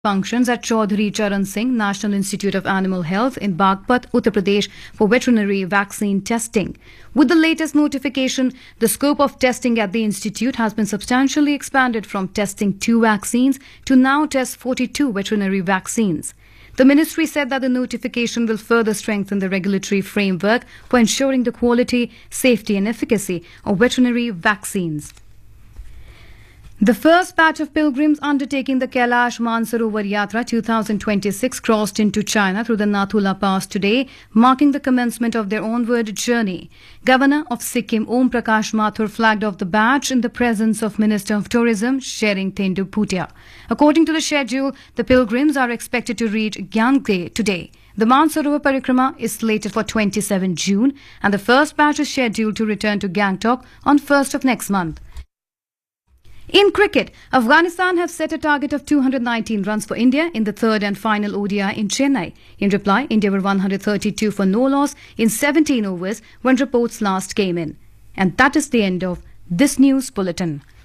functions at Chaudhary Charan Singh National Institute of Animal Health in Bagpat, Uttar Pradesh for veterinary vaccine testing. With the latest notification, the scope of testing at the institute has been substantially expanded from testing 2 vaccines to now test 42 veterinary vaccines. The ministry said that the notification will further strengthen the regulatory framework for ensuring the quality, safety and efficacy of veterinary vaccines. The first batch of pilgrims undertaking the Kailash Mansarovar Yatra 2026 crossed into China through the Nathula Pass today, marking the commencement of their onward journey. Governor of Sikkim Om Prakash Mathur flagged off the batch in the presence of Minister of Tourism Shering Thendu Bhutia. According to the schedule, the pilgrims are expected to reach Gyeongtae today. The Mansarovar Parikrama is slated for 27 June and the first batch is scheduled to return to Gangtok on 1st of next month. In cricket, Afghanistan have set a target of 219 runs for India in the third and final ODI in Chennai. In reply, India were 132 for no loss in 17 overs when reports last came in. And that is the end of this news bulletin.